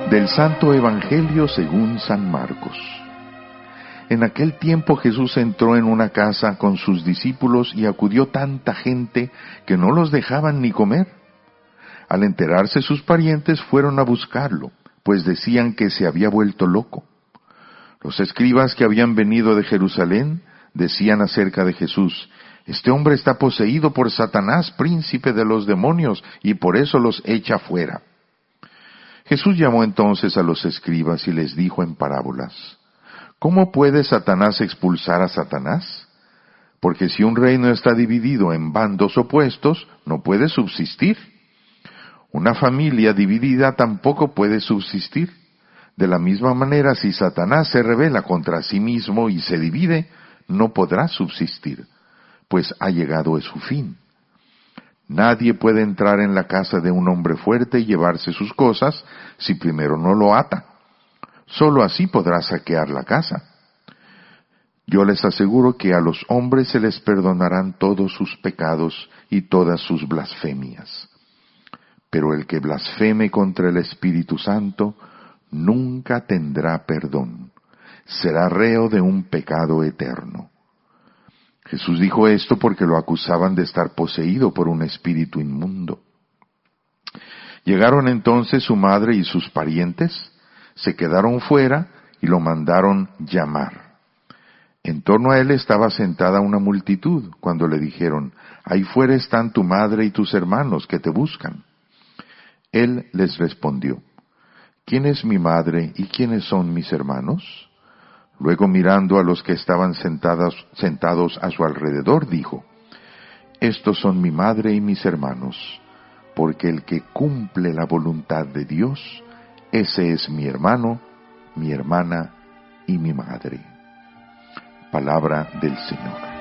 Del Santo Evangelio según San Marcos. En aquel tiempo Jesús entró en una casa con sus discípulos y acudió tanta gente que no los dejaban ni comer. Al enterarse sus parientes fueron a buscarlo, pues decían que se había vuelto loco. Los escribas que habían venido de Jerusalén decían acerca de Jesús: «Este hombre está poseído por Satanás, príncipe de los demonios, y por eso los echa fuera». Jesús llamó entonces a los escribas y les dijo en parábolas: ¿Cómo puede Satanás expulsar a Satanás? Porque si un reino está dividido en bandos opuestos, no puede subsistir. Una familia dividida tampoco puede subsistir. De la misma manera, si Satanás se rebela contra sí mismo y se divide, no podrá subsistir, pues ha llegado a su fin. Nadie puede entrar en la casa de un hombre fuerte y llevarse sus cosas si primero no lo ata. Solo así podrá saquear la casa. Yo les aseguro que a los hombres se les perdonarán todos sus pecados y todas sus blasfemias. Pero el que blasfeme contra el Espíritu Santo nunca tendrá perdón. Será reo de un pecado eterno. Jesús dijo esto porque lo acusaban de estar poseído por un espíritu inmundo. Llegaron entonces su madre y sus parientes, se quedaron fuera y lo mandaron llamar. En torno a él estaba sentada una multitud, cuando le dijeron: «Ahí fuera están tu madre y tus hermanos que te buscan». Él les respondió: «¿Quién es mi madre y quiénes son mis hermanos?». Luego, mirando a los que estaban sentados a su alrededor, dijo: «Estos son mi madre y mis hermanos, porque el que cumple la voluntad de Dios, ese es mi hermano, mi hermana y mi madre». Palabra del Señor.